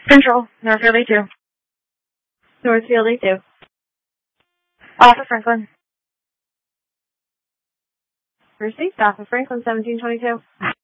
Central, Northfield A2. Northfield A2. Off of Franklin. Received off of Franklin 1722.